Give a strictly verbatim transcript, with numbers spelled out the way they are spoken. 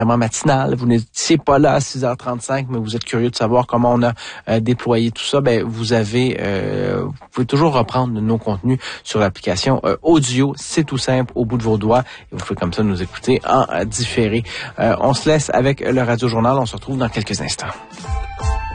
vraiment matinale, vous n'étiez pas là à six heures trente-cinq, mais vous êtes curieux de savoir comment on a euh, déployé tout ça, ben vous avez, euh, vous pouvez toujours reprendre nos contenus sur l'application euh, audio. C'est tout simple, au bout de vos doigts, et vous pouvez comme ça nous écouter en euh, différé. Euh, on se laisse avec le Radio Journal. On se retrouve dans quelques instants.